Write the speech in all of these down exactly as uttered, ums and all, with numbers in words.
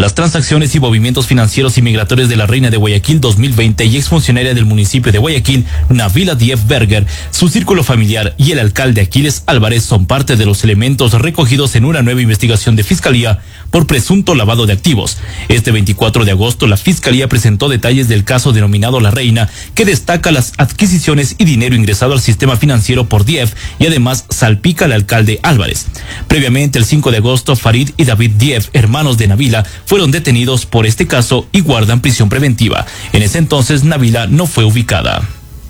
las transacciones y movimientos financieros y migratorios de la Reina de Guayaquil dos mil veinte y exfuncionaria del municipio de Guayaquil, Nabila Dief Berger, su círculo familiar y el alcalde Aquiles Álvarez son parte de los elementos recogidos en una nueva investigación de Fiscalía por presunto lavado de activos. Este veinticuatro de agosto, la Fiscalía presentó detalles del caso denominado La Reina, que destaca las adquisiciones y dinero ingresado al sistema financiero por Dief y además salpica al alcalde Álvarez. Previamente, el cinco de agosto, Farid y David Dief, hermanos de Nabila, fueron detenidos por este caso y guardan prisión preventiva. En ese entonces, Nabila no fue ubicada.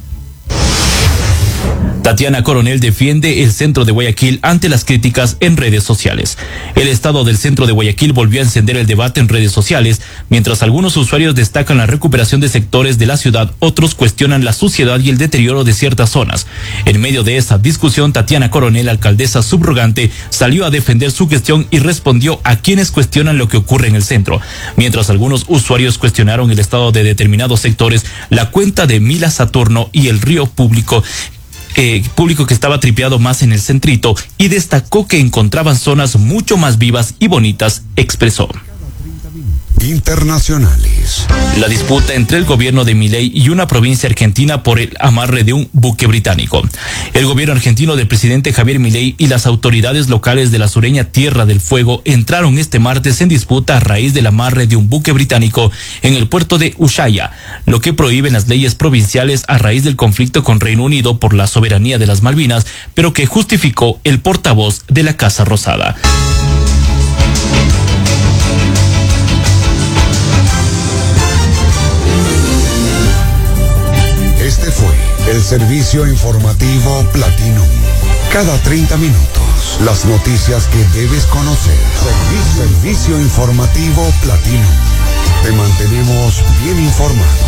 Tatiana Coronel defiende el centro de Guayaquil ante las críticas en redes sociales. El estado del centro de Guayaquil volvió a encender el debate en redes sociales. Mientras algunos usuarios destacan la recuperación de sectores de la ciudad, otros cuestionan la suciedad y el deterioro de ciertas zonas. En medio de esa discusión, Tatiana Coronel, alcaldesa subrogante, salió a defender su gestión y respondió a quienes cuestionan lo que ocurre en el centro. Mientras algunos usuarios cuestionaron el estado de determinados sectores, la cuenta de Mila Saturno y el río público Eh, público que estaba tripeado más en el centrito y destacó que encontraban zonas mucho más vivas y bonitas, expresó. Internacionales. La disputa entre el gobierno de Milei y una provincia argentina por el amarre de un buque británico. El gobierno argentino del presidente Javier Milei y las autoridades locales de la sureña Tierra del Fuego entraron este martes en disputa a raíz del amarre de un buque británico en el puerto de Ushuaia, lo que prohíben las leyes provinciales a raíz del conflicto con Reino Unido por la soberanía de las Malvinas, pero que justificó el portavoz de la Casa Rosada. Este fue el servicio informativo Platinum. Cada treinta minutos, las noticias que debes conocer. Servicio, servicio informativo Platinum. Te mantenemos bien informado.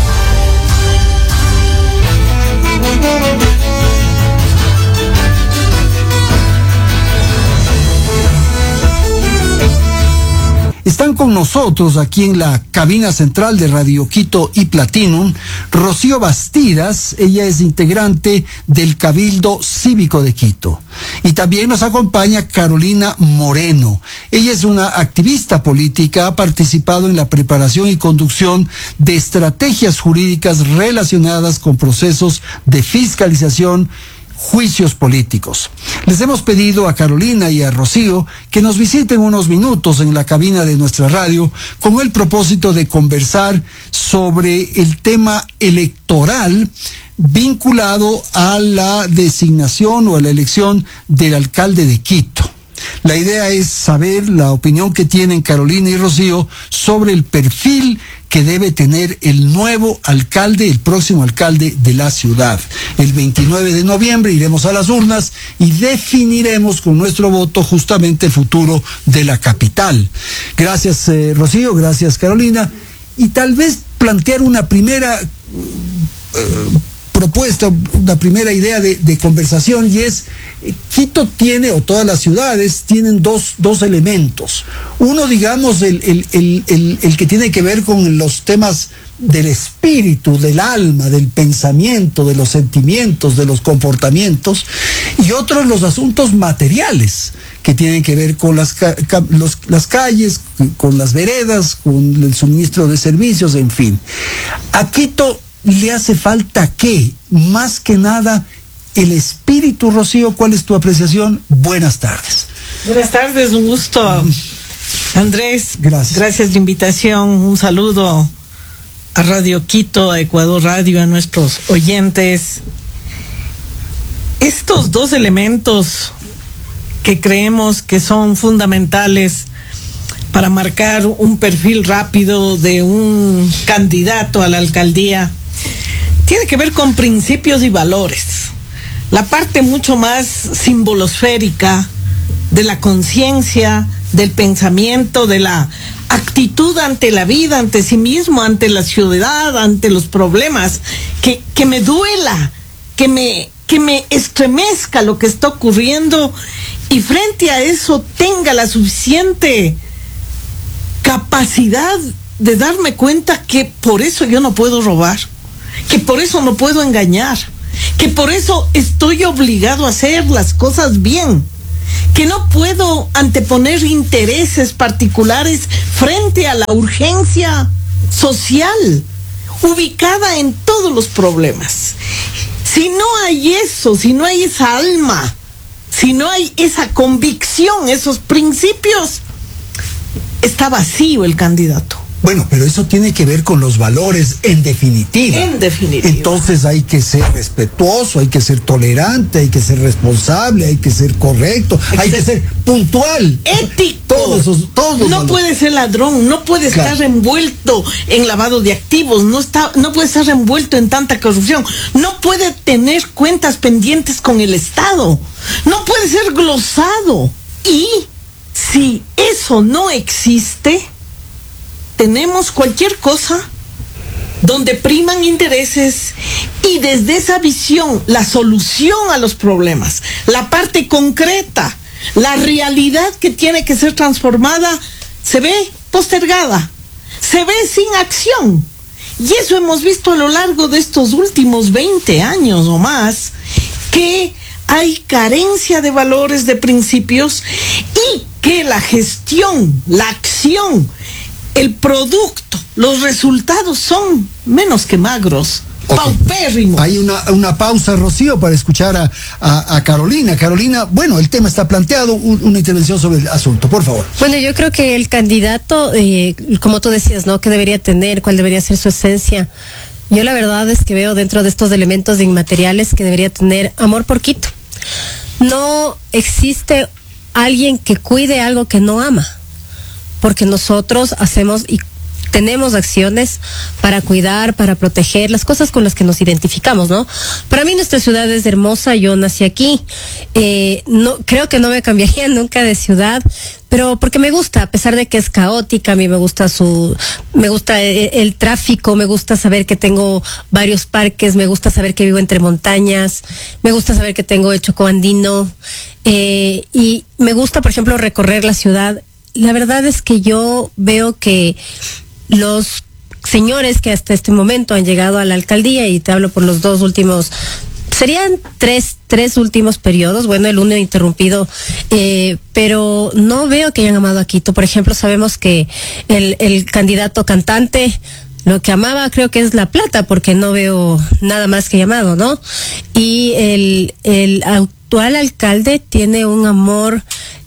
Están con nosotros aquí en la cabina central de Radio Quito y Platinum, Rocío Bastidas. Ella es integrante del Cabildo Cívico de Quito. Y también nos acompaña Carolina Moreno. Ella es una activista política, ha participado en la preparación y conducción de estrategias jurídicas relacionadas con procesos de fiscalización, juicios políticos. Les hemos pedido a Carolina y a Rocío que nos visiten unos minutos en la cabina de nuestra radio con el propósito de conversar sobre el tema electoral vinculado a la designación o a la elección del alcalde de Quito. La idea es saber la opinión que tienen Carolina y Rocío sobre el perfil que debe tener el nuevo alcalde, el próximo alcalde de la ciudad. El veintinueve de noviembre iremos a las urnas y definiremos con nuestro voto justamente el futuro de la capital. Gracias, eh, Rocío, gracias, Carolina. Y tal vez plantear una primera eh, propuesta, una primera idea de, de conversación, y es, eh, Quito tiene, o todas las ciudades tienen dos, dos elementos. Uno, digamos, el, el, el, el, el que tiene que ver con los temas del espíritu, del alma, del pensamiento, de los sentimientos, de los comportamientos, y otros los asuntos materiales, que tienen que ver con las, ca los, las calles, con las veredas, con el suministro de servicios, en fin. A Quito le hace falta, ¿qué? Más que nada, el espíritu. Rocío, ¿cuál es tu apreciación? Buenas tardes. Buenas tardes, un gusto, Andrés. Gracias. Gracias de la invitación. Un saludo a Radio Quito, a Ecuador Radio, a nuestros oyentes. Estos dos elementos que creemos que son fundamentales para marcar un perfil rápido de un candidato a la alcaldía tiene que ver con principios y valores. La parte mucho más simbolosférica de la conciencia, del pensamiento, de la actitud ante la vida, ante sí mismo, ante la ciudad, ante los problemas, que, que me duela, que me, que me estremezca lo que está ocurriendo, y frente a eso tenga la suficiente capacidad de darme cuenta que por eso yo no puedo robar, que por eso no puedo engañar, que por eso estoy obligado a hacer las cosas bien, que no puedo anteponer intereses particulares frente a la urgencia social ubicada en todos los problemas. Si no hay eso, si no hay esa alma, si no hay esa convicción, esos principios, está vacío el candidato. Bueno, pero eso tiene que ver con los valores, en definitiva. En definitiva. Entonces hay que ser respetuoso, hay que ser tolerante, hay que ser responsable, hay que ser correcto, hay, hay que ser puntual. Ético. Todos esos, todos los no valores. puede ser ladrón, no puede Claro. estar envuelto en lavado de activos, no está, no puede estar envuelto en tanta corrupción, no puede tener cuentas pendientes con el Estado, no puede ser glosado. Y si eso no existe, tenemos cualquier cosa donde priman intereses y desde esa visión la solución a los problemas, la parte concreta, la realidad que tiene que ser transformada, se ve postergada, se ve sin acción. Y eso hemos visto a lo largo de estos últimos veinte años o más, que hay carencia de valores, de principios, y que la gestión, la acción, el producto, los resultados son menos que magros, okay. Paupérrimos. Hay una, una pausa, Rocío, para escuchar a, a, a Carolina. Carolina, bueno, el tema está planteado, un, una intervención sobre el asunto, por favor. Bueno, yo creo que el candidato, eh, como tú decías, ¿no? ¿Qué debería tener? ¿Cuál debería ser su esencia? Yo la verdad es que veo dentro de estos elementos inmateriales que debería tener amor por Quito. No existe alguien que cuide algo que no ama, porque nosotros hacemos y tenemos acciones para cuidar, para proteger las cosas con las que nos identificamos, ¿no? Para mí nuestra ciudad es hermosa, yo nací aquí, eh, no creo que no me cambiaría nunca de ciudad, pero porque me gusta, a pesar de que es caótica, a mí me gusta su, me gusta el, el tráfico, me gusta saber que tengo varios parques, me gusta saber que vivo entre montañas, me gusta saber que tengo el Chocó andino, eh, y me gusta, por ejemplo, recorrer la ciudad. La verdad es que yo veo que los señores que hasta este momento han llegado a la alcaldía, y te hablo por los dos últimos, serían tres, tres últimos periodos, bueno, el uno interrumpido, eh, pero no veo que hayan amado a Quito. Por ejemplo, sabemos que el, el candidato cantante lo que amaba creo que es la plata, porque no veo nada más que llamado, ¿no? Y el, el actual alcalde tiene un amor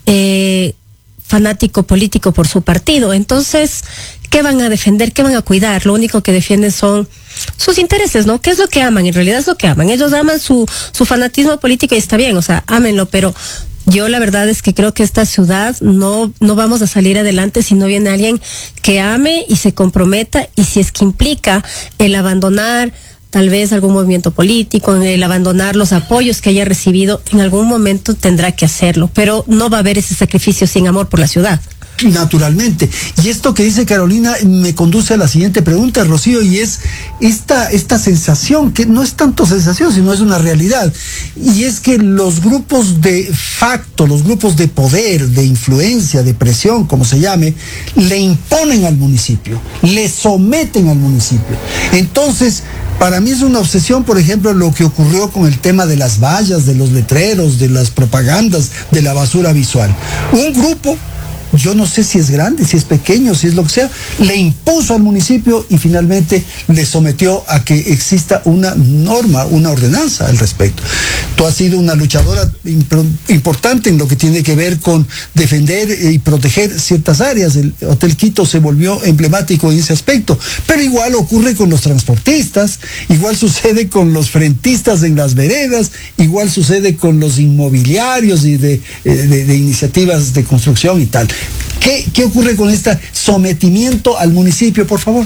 eh, fanático político por su partido. Entonces, ¿qué van a defender? ¿Qué van a cuidar? Lo único que defienden son sus intereses, ¿no? ¿Qué es lo que aman? En realidad es lo que aman. Ellos aman su, su fanatismo político y está bien, o sea, ámenlo, pero yo la verdad es que creo que esta ciudad no, no vamos a salir adelante si no viene alguien que ame y se comprometa, y si es que implica el abandonar tal vez algún movimiento político, el abandonar los apoyos que haya recibido, en algún momento tendrá que hacerlo, pero no va a haber ese sacrificio sin amor por la ciudad. Naturalmente. Y esto que dice Carolina me conduce a la siguiente pregunta, Rocío, y es esta, esta sensación, que no es tanto sensación, sino es una realidad, y es que los grupos de facto, los grupos de poder, de influencia, de presión, como se llame, le imponen al municipio, le someten al municipio. Entonces, para mí es una obsesión, por ejemplo, lo que ocurrió con el tema de las vallas, de los letreros, de las propagandas, de la basura visual. Un grupo, yo no sé si es grande, si es pequeño, si es lo que sea, le impuso al municipio y finalmente le sometió a que exista una norma, una ordenanza al respecto. Tú has sido una luchadora importante en lo que tiene que ver con defender y proteger ciertas áreas. El Hotel Quito se volvió emblemático en ese aspecto, pero igual ocurre con los transportistas, igual sucede con los frentistas en las veredas, igual sucede con los inmobiliarios y de, de, de iniciativas de construcción y tal. ¿Qué, ¿Qué ocurre con este sometimiento al municipio, por favor?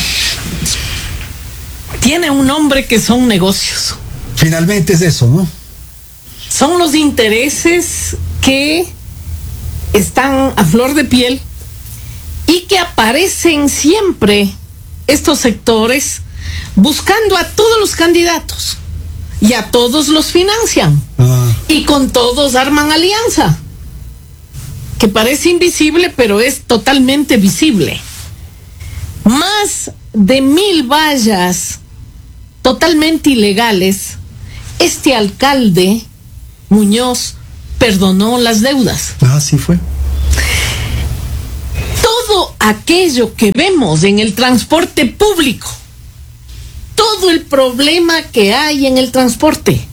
Tiene un nombre que son negocios. Finalmente es eso, ¿no? Son los intereses que están a flor de piel y que aparecen siempre estos sectores buscando a todos los candidatos y a todos los financian, ah. y con todos arman alianza, que parece invisible, pero es totalmente visible. Más de mil vallas totalmente ilegales, este alcalde, Muñoz, perdonó las deudas. Ah, sí fue. Todo aquello que vemos en el transporte público, todo el problema que hay en el transporte,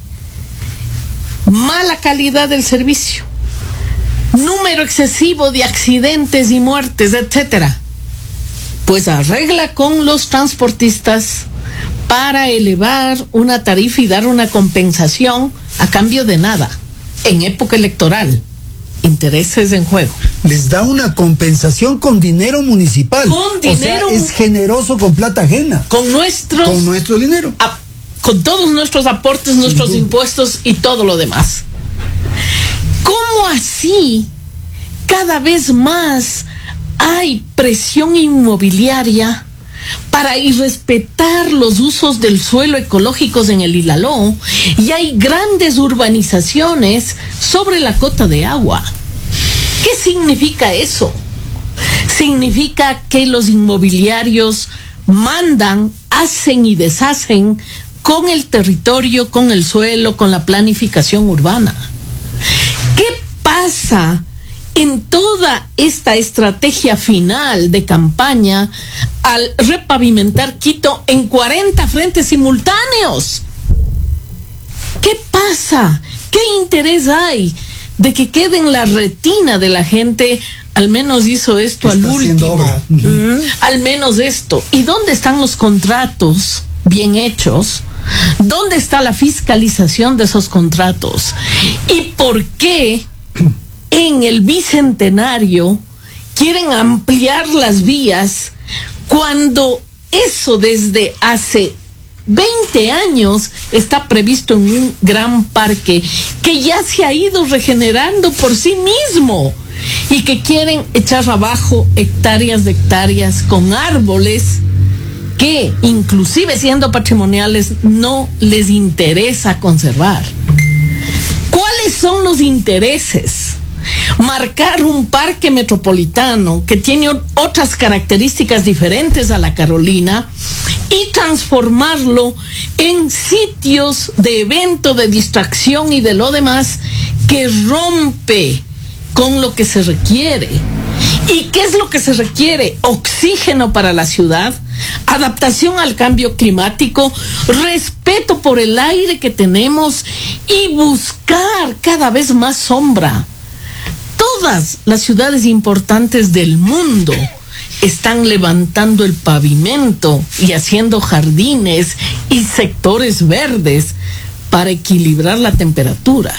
mala calidad del servicio, número excesivo de accidentes y muertes, etcétera, pues arregla con los transportistas para elevar una tarifa y dar una compensación a cambio de nada, en época electoral, intereses en juego. Les da una compensación con dinero municipal. Con dinero. O sea, es generoso con plata ajena. Con nuestros... Con nuestro dinero. A, con todos nuestros aportes, nuestros impuestos y todo lo demás. ¿Cómo así cada vez más hay presión inmobiliaria para irrespetar los usos del suelo ecológicos en el Ilaló y hay grandes urbanizaciones sobre la cota de agua? ¿Qué significa eso? Significa que los inmobiliarios mandan, hacen y deshacen con el territorio, con el suelo, con la planificación urbana. ¿Qué pasa en toda esta estrategia final de campaña al repavimentar Quito en cuarenta frentes simultáneos? ¿Qué pasa? ¿Qué interés hay de que quede en la retina de la gente? Al menos hizo esto al último. Uh-huh. Al menos esto. ¿Y dónde están los contratos bien hechos? ¿Dónde está la fiscalización de esos contratos? ¿Y por qué en el bicentenario quieren ampliar las vías cuando eso desde hace veinte años está previsto en un gran parque que ya se ha ido regenerando por sí mismo y que quieren echar abajo hectáreas de hectáreas con árboles que inclusive siendo patrimoniales no les interesa conservar? ¿Cuáles son los intereses? Marcar un parque metropolitano que tiene otras características diferentes a la Carolina y transformarlo en sitios de evento, de distracción y de lo demás que rompe con lo que se requiere. ¿Y qué es lo que se requiere? Oxígeno para la ciudad, adaptación al cambio climático, respeto por el aire que tenemos y buscar cada vez más sombra. Todas las ciudades importantes del mundo están levantando el pavimento y haciendo jardines y sectores verdes para equilibrar la temperatura.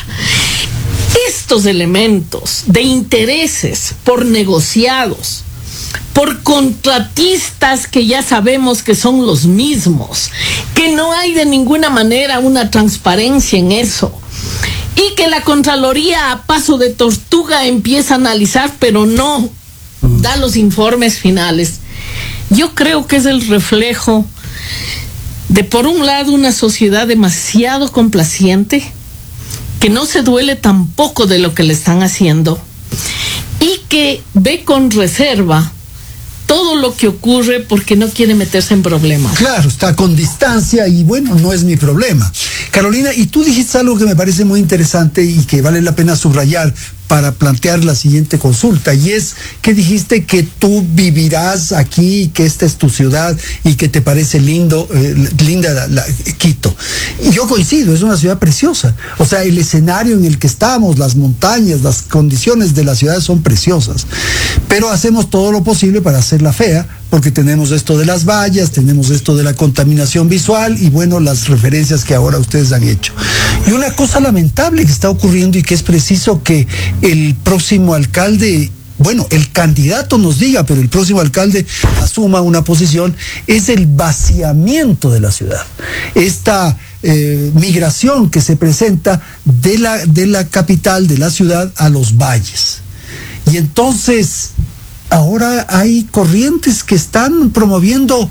Estos elementos de intereses por negociados, por contratistas que ya sabemos que son los mismos, que no hay de ninguna manera una transparencia en eso, y que la Contraloría a paso de tortuga empieza a analizar, pero no da los informes finales. Yo creo que es el reflejo de, por un lado, una sociedad demasiado complaciente, que no se duele tampoco de lo que le están haciendo y que ve con reserva todo lo que ocurre porque no quiere meterse en problemas. Claro, está con distancia y bueno, no es mi problema. Carolina, y tú dijiste algo que me parece muy interesante y que vale la pena subrayar para plantear la siguiente consulta, y es que dijiste que tú vivirás aquí, que esta es tu ciudad y que te parece lindo, eh, linda la, la, Quito. Y yo coincido, es una ciudad preciosa. O sea, el escenario en el que estamos, las montañas, las condiciones de la ciudad son preciosas. Pero hacemos todo lo posible para hacerla fea, porque tenemos esto de las vallas, tenemos esto de la contaminación visual y bueno, las referencias que ahora ustedes han hecho. Y una cosa lamentable que está ocurriendo y que es preciso que el próximo alcalde, bueno, el candidato nos diga, pero el próximo alcalde asuma una posición, es el vaciamiento de la ciudad. Esta eh, migración que se presenta de la, de la capital, de la ciudad, a los valles. Y entonces, ahora hay corrientes que están promoviendo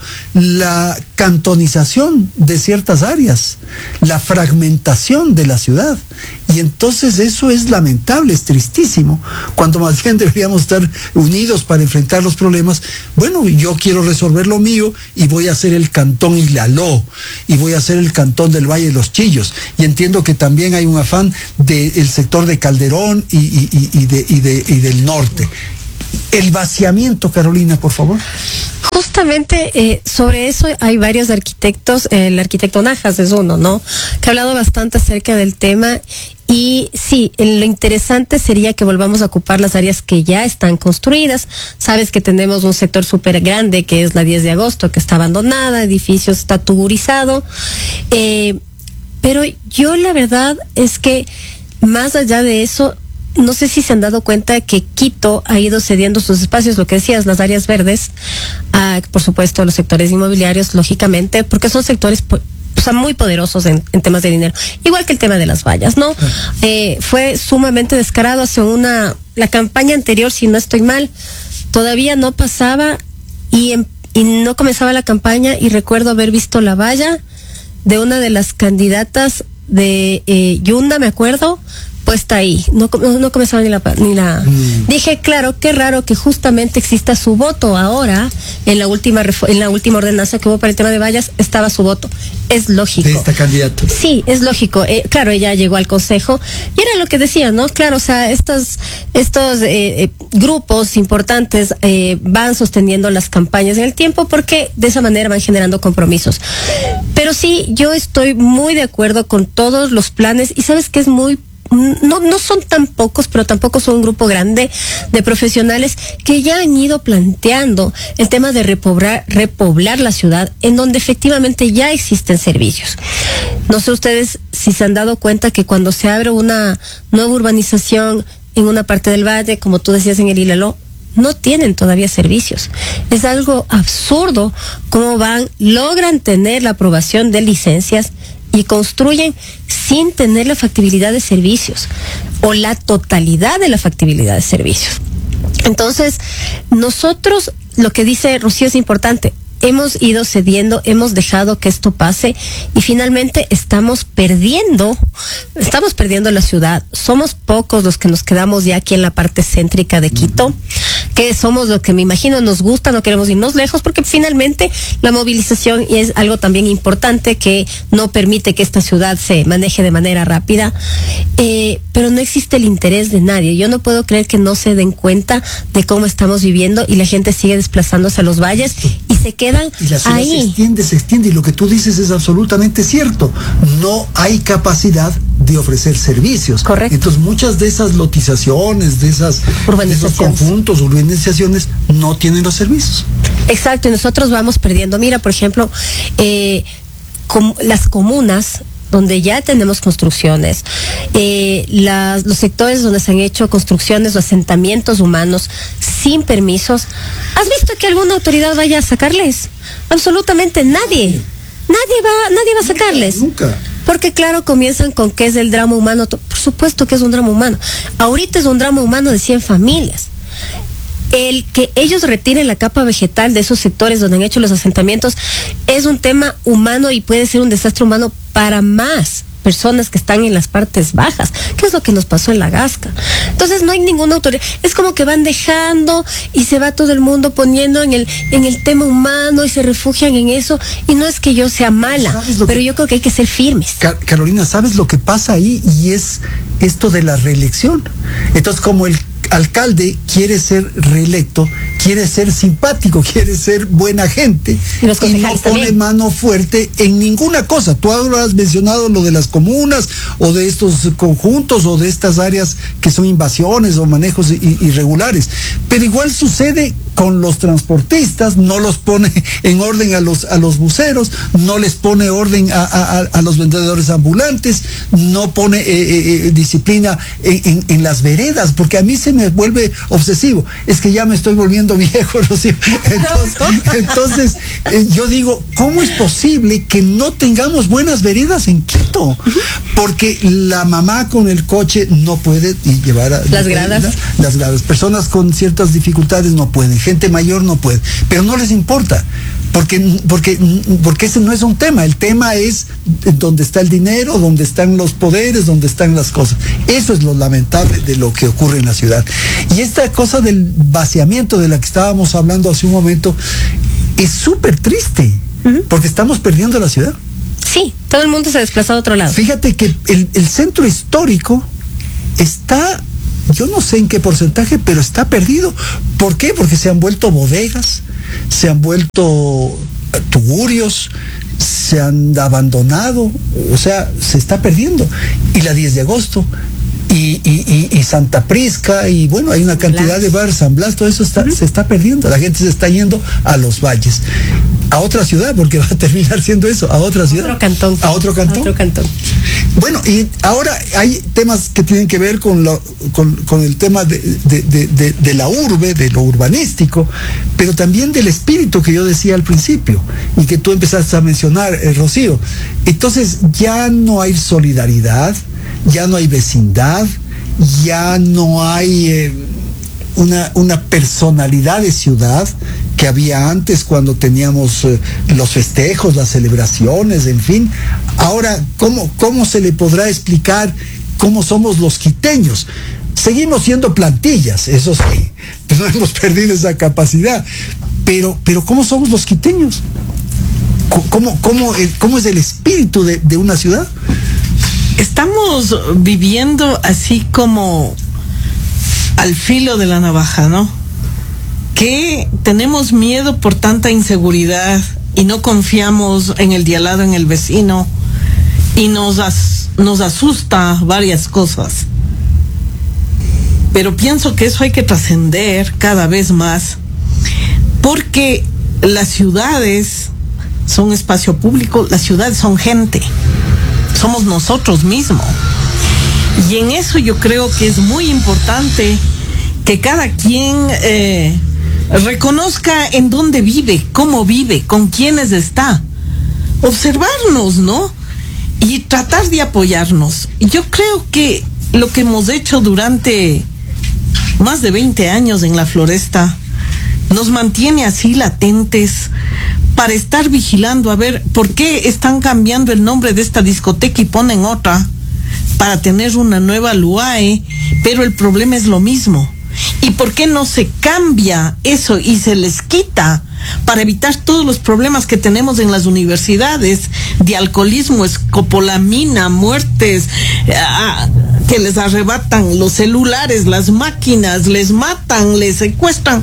la cantonización de ciertas áreas, la fragmentación de la ciudad. Y entonces eso es lamentable, es tristísimo, cuando más bien deberíamos estar unidos para enfrentar los problemas. Bueno, yo quiero resolver lo mío y voy a hacer el cantón Ilaló, y voy a hacer el cantón del Valle de los Chillos. Y entiendo que también hay un afán del sector de Calderón y, y, y, y, de, y, de, y del norte. El vaciamiento, Carolina, por favor. Justamente eh, sobre eso hay varios arquitectos, eh, el arquitecto Najas es uno, ¿no? Que ha hablado bastante acerca del tema. Y sí, lo interesante sería que volvamos a ocupar las áreas que ya están construidas. Sabes que tenemos un sector súper grande que es la diez de agosto, que está abandonada, edificio está tugurizado. Eh, pero yo la verdad es que más allá de eso, no sé si se han dado cuenta que Quito ha ido cediendo sus espacios, lo que decías, las áreas verdes, a, por supuesto, los sectores inmobiliarios, lógicamente, porque son sectores o sea, muy poderosos en, en temas de dinero. Igual que el tema de las vallas, ¿no? Eh, fue sumamente descarado hace una, la campaña anterior, si no estoy mal, todavía no pasaba y, en, y no comenzaba la campaña, y recuerdo haber visto la valla de una de las candidatas de eh, Yunda, me acuerdo, puesta ahí, no, no, no comenzaba ni la, ni la... Mm. Dije, claro, qué raro que justamente exista su voto ahora, en la última en la última ordenanza que hubo para el tema de vallas, estaba su voto. Es lógico. De esta candidata. Sí, es lógico. Eh, claro, ella llegó al consejo, y era lo que decía, ¿no? Claro, o sea, estos, estos eh, eh, grupos importantes eh, van sosteniendo las campañas en el tiempo, porque de esa manera van generando compromisos. Pero sí, yo estoy muy de acuerdo con todos los planes, y sabes que es muy No, no son tan pocos, pero tampoco son un grupo grande de profesionales que ya han ido planteando el tema de repoblar, repoblar la ciudad, en donde efectivamente ya existen servicios. No sé ustedes si se han dado cuenta que cuando se abre una nueva urbanización en una parte del valle, como tú decías en el Ilaló, no tienen todavía servicios. Es algo absurdo cómo van, logran tener la aprobación de licencias y construyen sin tener la factibilidad de servicios o la totalidad de la factibilidad de servicios. Entonces, nosotros, lo que dice Rocío es importante. Hemos ido cediendo, hemos dejado que esto pase, y finalmente estamos perdiendo, estamos perdiendo la ciudad. Somos pocos los que nos quedamos ya aquí en la parte céntrica de Quito, que somos lo que me imagino nos gusta, no queremos irnos lejos, porque finalmente la movilización es algo también importante que no permite que esta ciudad se maneje de manera rápida, eh, pero no existe el interés de nadie. Yo no puedo creer que no se den cuenta de cómo estamos viviendo, y la gente sigue desplazándose a los valles y se queda y la ciudad ahí. se extiende, se extiende, y lo que tú dices es absolutamente cierto. No hay capacidad de ofrecer servicios. Correcto. Entonces muchas de esas lotizaciones, de esas de esos conjuntos, urbanizaciones, no tienen los servicios. Exacto, y nosotros vamos perdiendo. Mira, por ejemplo, eh, com las comunas donde ya tenemos construcciones, eh, las, los sectores donde se han hecho construcciones o asentamientos humanos sin permisos. ¿Has visto que alguna autoridad vaya a sacarles? Absolutamente nadie. Nadie va, nadie va a sacarles. Nunca. nunca. Porque claro, comienzan con que es el drama humano. Por supuesto que es un drama humano. Ahorita es un drama humano de cien familias. El que ellos retiren la capa vegetal de esos sectores donde han hecho los asentamientos es un tema humano, y puede ser un desastre humano para más personas que están en las partes bajas, que es lo que nos pasó en La Gasca. Entonces no hay ninguna autoridad, es como que van dejando y se va todo el mundo poniendo en el en el tema humano y se refugian en eso, y no es que yo sea mala, pero que, yo creo que hay que ser firmes. Car Carolina, ¿sabes lo que pasa ahí? Y es esto de la reelección. Entonces, como el alcalde quiere ser reelecto, quiere ser simpático, quiere ser buena gente, y, los y no pone también mano fuerte en ninguna cosa. Tú ahora has mencionado lo de las comunas, o de estos conjuntos, o de estas áreas que son invasiones o manejos irregulares, pero igual sucede con los transportistas. No los pone en orden a los a los buceros, no les pone orden a, a, a los vendedores ambulantes, no pone eh, eh, disciplina en, en, en las veredas, porque a mí se me vuelve obsesivo. Es que ya me estoy volviendo viejo, Rocío. Entonces, entonces eh, yo digo, ¿cómo es posible que no tengamos buenas veredas en Quito? bonito, porque la mamá con el coche no puede llevar a las gradas. Las, las gradas. Personas con ciertas dificultades no pueden, gente mayor no puede, pero no les importa. Porque, porque, porque ese no es un tema, el tema es dónde está el dinero, dónde están los poderes, dónde están las cosas. Eso es lo lamentable de lo que ocurre en la ciudad. Y esta cosa del vaciamiento de la que estábamos hablando hace un momento es súper triste, uh-huh. porque estamos perdiendo la ciudad. Sí, todo el mundo se desplazó a otro lado. Fíjate que el, el centro histórico está, yo no sé en qué porcentaje, pero está perdido. ¿Por qué? Porque se han vuelto bodegas, se han vuelto tugurios, se han abandonado, o sea, se está perdiendo. Y la diez de agosto, y, y, y, y Santa Prisca, y bueno, hay una cantidad Blas. de bares, San Blas, todo eso está, uh-huh. se está perdiendo. La gente se está yendo a los valles, a otra ciudad, porque va a terminar siendo eso, a otra ciudad. Otro cantón. A otro cantón. A otro cantón. Bueno, y ahora hay temas que tienen que ver con, lo, con, con el tema de, de, de, de, de la urbe, de lo urbanístico, pero también del espíritu que yo decía al principio y que tú empezaste a mencionar, eh, Rocío. Entonces ya no hay solidaridad, ya no hay vecindad, ya no hay eh, una, una personalidad de ciudad que había antes cuando teníamos eh, los festejos, las celebraciones, en fin. Ahora, ¿cómo, cómo se le podrá explicar cómo somos los quiteños? Seguimos siendo plantillas, eso sí, no hemos perdido esa capacidad, pero, pero ¿cómo somos los quiteños? ¿Cómo, cómo, cómo es el espíritu de, de una ciudad? Estamos viviendo así como al filo de la navaja, ¿no? Que tenemos miedo por tanta inseguridad y no confiamos en el de al lado, en el vecino, y nos, as, nos asusta varias cosas. Pero pienso que eso hay que trascender cada vez más, porque las ciudades son espacio público, las ciudades son gente, somos nosotros mismos. Y en eso yo creo que es muy importante que cada quien eh, reconozca en dónde vive, cómo vive, con quiénes está, observarnos, ¿no? Y tratar de apoyarnos. Y yo creo que lo que hemos hecho durante más de veinte años en la Floresta nos mantiene así latentes para estar vigilando a ver por qué están cambiando el nombre de esta discoteca y ponen otra para tener una nueva L U A E, pero el problema es lo mismo. ¿Y por qué no se cambia eso y se les quita para evitar todos los problemas que tenemos en las universidades de alcoholismo, escopolamina, muertes, ah, que les arrebatan los celulares, las máquinas, les matan, les secuestran?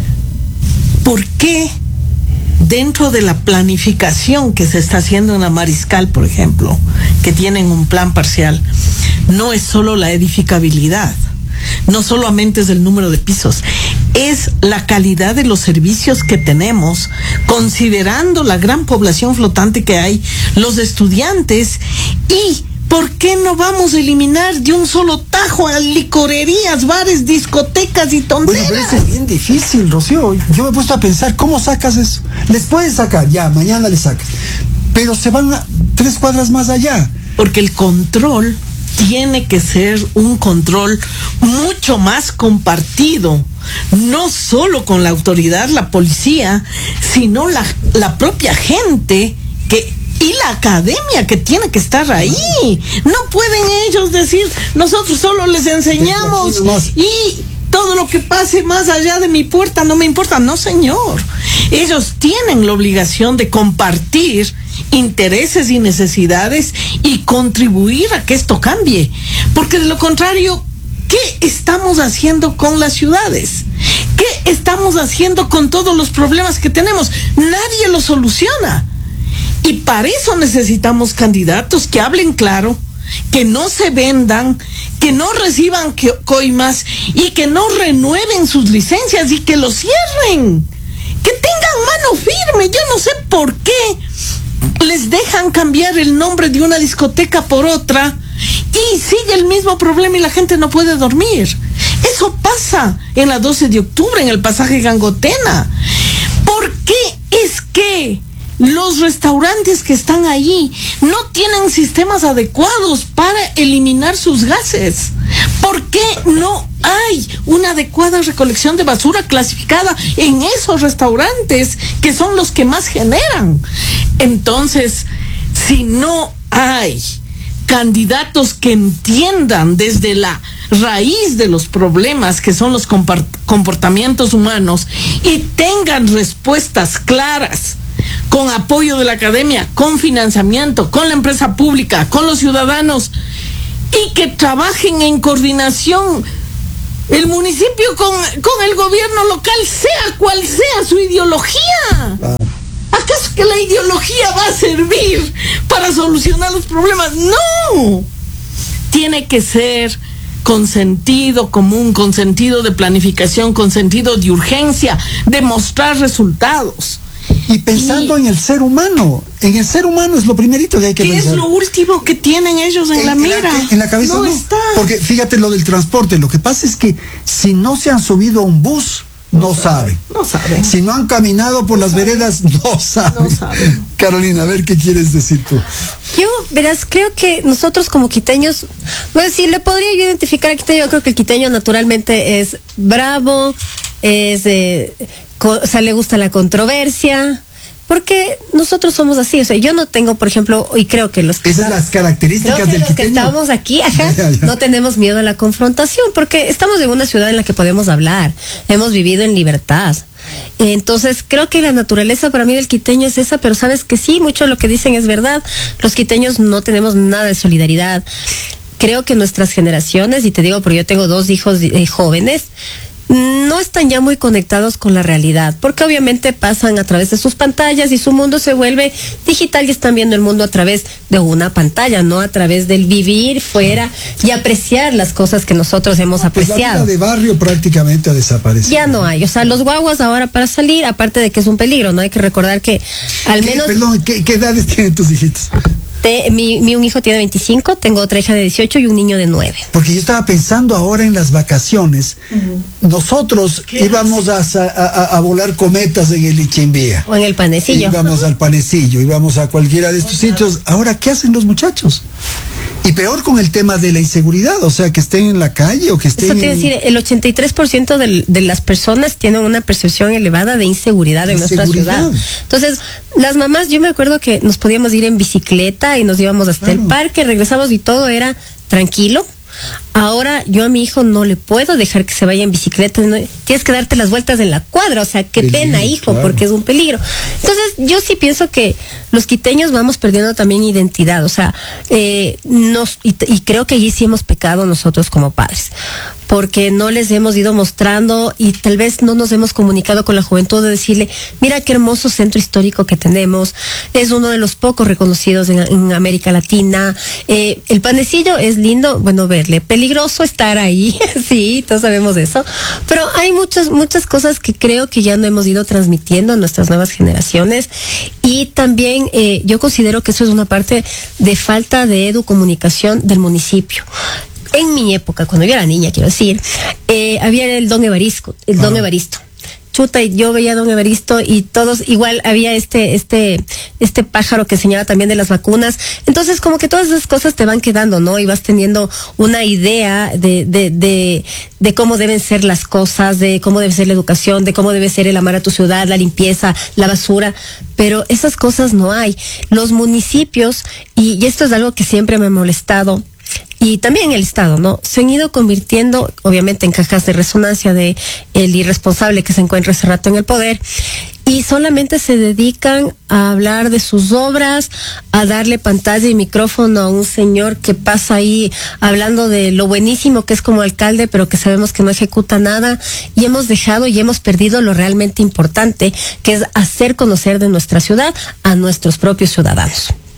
¿Por qué dentro de la planificación que se está haciendo en la Mariscal, por ejemplo, que tienen un plan parcial, no es solo la edificabilidad, no solamente es el número de pisos, es la calidad de los servicios que tenemos, considerando la gran población flotante que hay, los estudiantes, y ¿por qué no vamos a eliminar de un solo tajo a licorerías, bares, discotecas y tonteras? Bueno, pero es bien difícil, Rocío. Yo me he puesto a pensar, ¿cómo sacas eso? Les puedes sacar, ya, mañana les sacas, pero se van a tres cuadras más allá. Porque el control tiene que ser un control mucho más compartido, no solo con la autoridad, la policía, sino la, la propia gente que y la academia que tiene que estar ahí. No pueden ellos decir, nosotros solo les enseñamos y todo lo que pase más allá de mi puerta no me importa. No, señor. Ellos tienen la obligación de compartir intereses y necesidades y contribuir a que esto cambie. Porque de lo contrario, ¿qué estamos haciendo con las ciudades? ¿Qué estamos haciendo con todos los problemas que tenemos? Nadie los soluciona. Y para eso necesitamos candidatos que hablen claro, que no se vendan, que no reciban coimas y que no renueven sus licencias y que los cierren. Que tengan mano firme. Yo no sé por qué les dejan cambiar el nombre de una discoteca por otra y sigue el mismo problema y la gente no puede dormir. Eso pasa en la doce de octubre, en el pasaje Gangotena. ¿Por qué es que los restaurantes que están allí no tienen sistemas adecuados para eliminar sus gases. ¿Por qué no hay una adecuada recolección de basura clasificada en esos restaurantes que son los que más generan? Entonces, si no hay candidatos que entiendan desde la raíz de los problemas que son los comportamientos humanos y tengan respuestas claras, con apoyo de la academia, con financiamiento, con la empresa pública, con los ciudadanos, y que trabajen en coordinación el municipio con, con el gobierno local, sea cual sea su ideología. ¿Acaso que la ideología va a servir para solucionar los problemas? No. Tiene que ser con sentido común, con sentido de planificación, con sentido de urgencia, de mostrar resultados. Y pensando y, en el ser humano, en el ser humano es lo primerito que hay que ¿qué pensar. ¿Qué es lo último que tienen ellos en, en la mira? En la, en la cabeza no, no está. Porque fíjate lo del transporte, lo que pasa es que si no se han subido a un bus, no, no saben. No saben. Si no han caminado por no las saben. veredas, no saben. No saben. Carolina, a ver qué quieres decir tú. Yo, verás, creo que nosotros como quiteños, bueno, si le podría yo identificar al quiteño, yo creo que el quiteño naturalmente es bravo, es, eh, co- o sea, le gusta la controversia. Porque nosotros somos así, o sea, yo no tengo, por ejemplo, y creo que los que esas son las características creo que del los quiteño. que estamos aquí, ajá, ya, ya. no tenemos miedo a la confrontación, porque estamos en una ciudad en la que podemos hablar, hemos vivido en libertad. Entonces, creo que la naturaleza para mí del quiteño es esa, pero sabes que sí, mucho de lo que dicen es verdad. Los quiteños no tenemos nada de solidaridad. Creo que nuestras generaciones, y te digo porque yo tengo dos hijos eh, jóvenes, no están ya muy conectados con la realidad, porque obviamente pasan a través de sus pantallas y su mundo se vuelve digital y están viendo el mundo a través de una pantalla, no a través del vivir fuera y apreciar las cosas que nosotros hemos Pues apreciado. la vida de barrio prácticamente ha desaparecido. Ya no hay, o sea, los guaguas ahora para salir, aparte de que es un peligro, ¿no? Hay que recordar que al ¿Qué, menos... Perdón, ¿qué, qué edades tienen tus hijitos? Te, mi, mi un hijo tiene veinticinco, tengo otra hija de dieciocho y un niño de nueve. Porque yo estaba pensando ahora en las vacaciones, uh-huh. nosotros íbamos a, a, a volar cometas en el Ichimbía. O en el Panecillo. Íbamos al Panecillo, íbamos a cualquiera de estos uh-huh. sitios. Ahora, ¿qué hacen los muchachos? Y peor con el tema de la inseguridad, o sea, que estén en la calle o que estén... Eso te iba a en... decir, el ochenta y tres por ciento de, de las personas tienen una percepción elevada de inseguridad en nuestra ciudad. Entonces, las mamás, yo me acuerdo que nos podíamos ir en bicicleta y nos íbamos hasta claro. el parque, regresamos y todo era tranquilo. Ahora yo a mi hijo no le puedo dejar que se vaya en bicicleta, no, tienes que darte las vueltas en la cuadra, o sea, qué peligro, pena, hijo, claro. porque es un peligro. Entonces, yo sí pienso que los quiteños vamos perdiendo también identidad, o sea, eh, nos, y, y creo que allí sí hemos pecado nosotros como padres, porque no les hemos ido mostrando y tal vez no nos hemos comunicado con la juventud de decirle, mira qué hermoso centro histórico que tenemos, es uno de los pocos reconocidos en, en América Latina, eh, el Panecillo es lindo, bueno, verle, peligroso estar ahí, sí, todos sabemos eso, pero hay muchas, muchas cosas que creo que ya no hemos ido transmitiendo a nuestras nuevas generaciones y también eh, yo considero que eso es una parte de falta de educomunicación del municipio. En mi época, cuando yo era niña, quiero decir, eh, había el Don Evaristo, el Don ah. Evaristo. Chuta, y yo veía a Don Evaristo y todos, igual había este, este, este pájaro que enseñaba también de las vacunas. Entonces, como que todas esas cosas te van quedando, ¿no? Y vas teniendo una idea de, de, de, de cómo deben ser las cosas, de cómo debe ser la educación, de cómo debe ser el amar a tu ciudad, la limpieza, la basura. Pero esas cosas no hay. Los municipios, y, y esto es algo que siempre me ha molestado, y también el Estado, ¿no? Se han ido convirtiendo, obviamente, en cajas de resonancia de el irresponsable que se encuentra ese rato en el poder, y solamente se dedican a hablar de sus obras, a darle pantalla y micrófono a un señor que pasa ahí hablando de lo buenísimo que es como alcalde, pero que sabemos que no ejecuta nada, y hemos dejado y hemos perdido lo realmente importante, que es hacer conocer de nuestra ciudad a nuestros propios ciudadanos.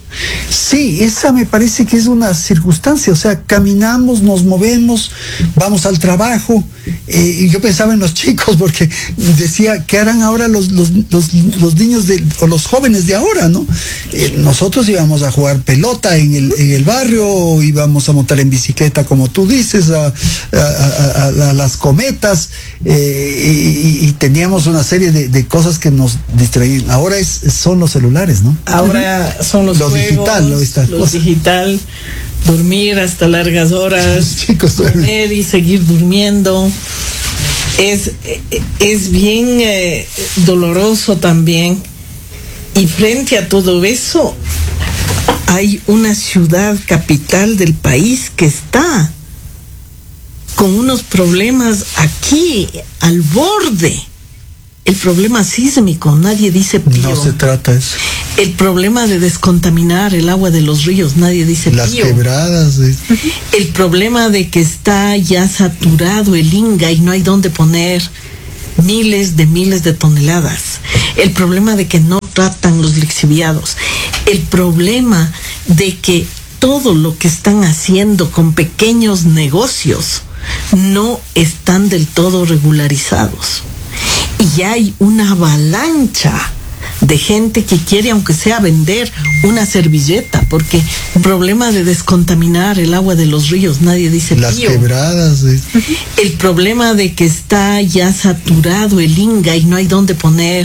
Sí, esa me parece que es una circunstancia, o sea, caminamos, nos movemos, vamos al trabajo, eh, y yo pensaba en los chicos porque decía, ¿qué harán ahora los, los, los, los niños de, o los jóvenes de ahora, no? Eh, nosotros íbamos a jugar pelota en el, en el barrio, íbamos a montar en bicicleta, como tú dices, a, a, a, a, a las cometas, eh, y, y teníamos una serie de, de cosas que nos distraían. Ahora es, son los celulares, ¿no? Ahora son los Lo juegos, digital, lo está- lo digital, dormir hasta largas horas, Los chicos duermen. comer y seguir durmiendo. Es, es bien eh, doloroso también. Y frente a todo eso, hay una ciudad capital del país que está con unos problemas aquí al borde. El problema sísmico, nadie dice pío. No se trata eso. El problema de descontaminar el agua de los ríos, nadie dice Las pío. quebradas. eh. El problema de que está ya saturado el Inga y no hay dónde poner miles de miles de toneladas. El problema de que no tratan los lixiviados. El problema de que todo lo que están haciendo con pequeños negocios no están del todo regularizados. Y hay una avalancha de gente que quiere, aunque sea vender una servilleta, porque el problema de descontaminar el agua de los ríos, nadie dice Las pío. quebradas. eh. El problema de que está ya saturado el Inga y no hay dónde poner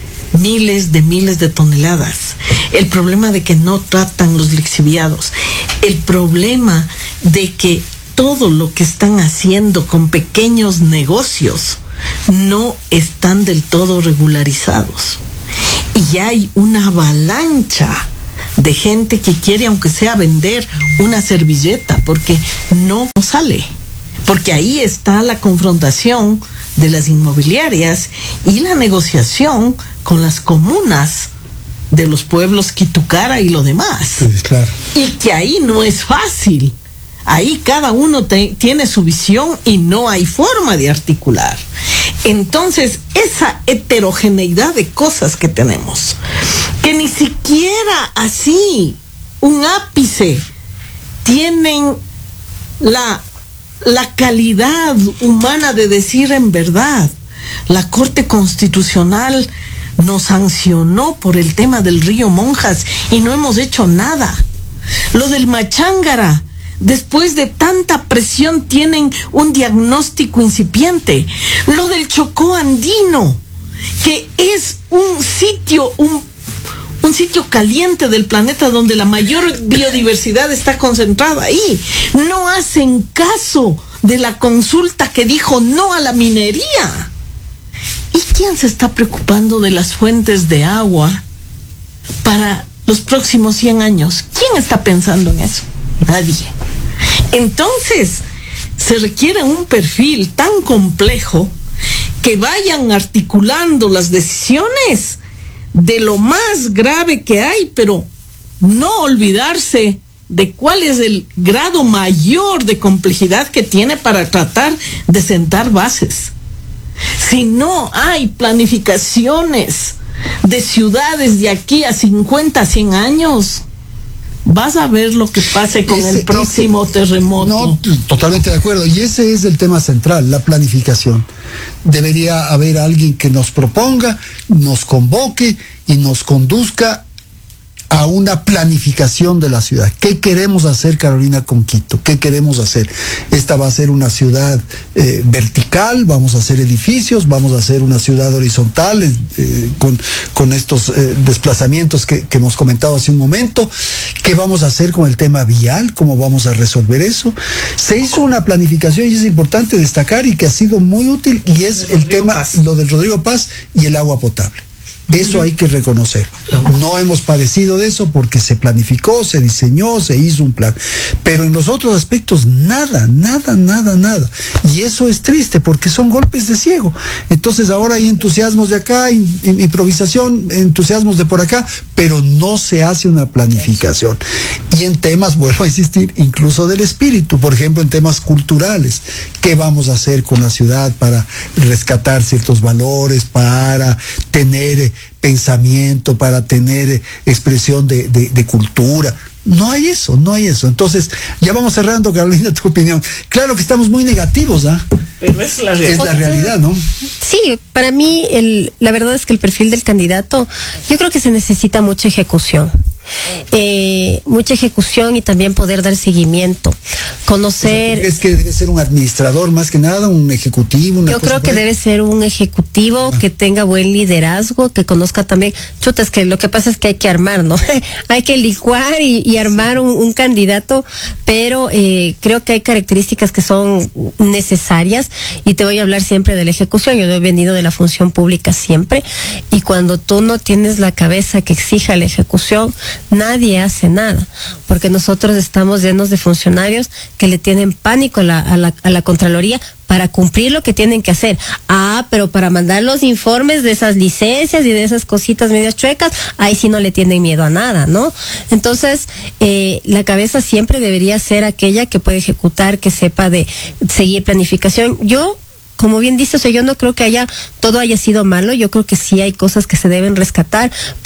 miles de miles de toneladas. El problema de que no tratan los lixiviados. El problema de que todo lo que están haciendo con pequeños negocios no están del todo regularizados. Y hay una avalancha de gente que quiere, aunque sea vender una servilleta, porque no sale. Porque ahí está la confrontación de las inmobiliarias y la negociación con las comunas de los pueblos Quitucara y lo demás. Sí, claro. Y que ahí no es fácil. Ahí cada uno te, tiene su visión y no hay forma de articular. Entonces, esa heterogeneidad de cosas que tenemos, que ni siquiera así, un ápice, tienen la, la calidad humana de decir en verdad. La Corte Constitucional nos sancionó por el tema del río Monjas y no hemos hecho nada. Lo del Machángara, después de tanta presión, tienen un diagnóstico incipiente. Lo del Chocó andino, que es un sitio, un, un sitio caliente del planeta donde la mayor biodiversidad está concentrada ahí. No hacen caso de la consulta que dijo no a la minería. ¿Y quién se está preocupando de las fuentes de agua para los próximos cien años? ¿Quién está pensando en eso? Nadie. Entonces, se requiere un perfil tan complejo que vayan articulando las decisiones de lo más grave que hay, pero no olvidarse de cuál es el grado mayor de complejidad que tiene para tratar de sentar bases. Si no hay planificaciones de ciudades de aquí a cincuenta, cien años, vas a ver lo que pase con Ese- el próximo ese- terremoto. No, t- totalmente de acuerdo. Y ese es el tema central, la planificación. Debería haber alguien que nos proponga, nos convoque y nos conduzca a una planificación de la ciudad. ¿Qué queremos hacer, Carolina, con Quito? ¿Qué queremos hacer? Esta va a ser una ciudad eh, vertical, vamos a hacer edificios, vamos a hacer una ciudad horizontal eh, con, con estos eh, desplazamientos que, que hemos comentado hace un momento. ¿Qué vamos a hacer con el tema vial? ¿Cómo vamos a resolver eso? Se hizo una planificación y es importante destacar y que ha sido muy útil, y es el tema, Paz. lo del Rodrigo Paz y el agua potable. Eso hay que reconocer. No hemos padecido de eso porque se planificó, se diseñó, se hizo un plan. Pero en los otros aspectos, nada, nada, nada, nada. Y eso es triste porque son golpes de ciego. Entonces ahora hay entusiasmos de acá, in- in- improvisación, entusiasmos de por acá, pero no se hace una planificación. Y en temas, vuelvo a insistir, incluso del espíritu, por ejemplo, en temas culturales. ¿Qué vamos a hacer con la ciudad para rescatar ciertos valores, para tener pensamiento, para tener expresión de, de, de cultura. No hay eso, no hay eso. Entonces, ya vamos cerrando, Carolina, tu opinión. Claro que estamos muy negativos, ¿ah? Pero es la Es la realidad, ¿no? Sí, para mí el, la verdad es que el perfil del candidato, yo creo que se necesita mucha ejecución. Eh, mucha ejecución y también poder dar seguimiento, conocer. ¿Crees que debe ser un administrador más que nada, un ejecutivo? Una Yo cosa creo que por ahí? debe ser un ejecutivo Ah. que tenga buen liderazgo, que conozca también. Chuta, es que lo que pasa es que hay que armar, ¿no? Hay que licuar y, y armar un, un candidato, pero eh, creo que hay características que son necesarias y te voy a hablar siempre de la ejecución. Yo he venido de la función pública siempre y cuando tú no tienes la cabeza que exija la ejecución, nadie hace nada, porque nosotros estamos llenos de funcionarios que le tienen pánico a la, a la, a la Contraloría para cumplir lo que tienen que hacer. Ah, pero para mandar los informes de esas licencias y de esas cositas medias chuecas, ahí sí no le tienen miedo a nada, ¿no? Entonces, eh, la cabeza siempre debería ser aquella que puede ejecutar, que sepa de seguir planificación. Yo como bien dices, o sea, yo no creo que haya todo haya sido malo, yo creo que sí hay cosas que se deben rescatar.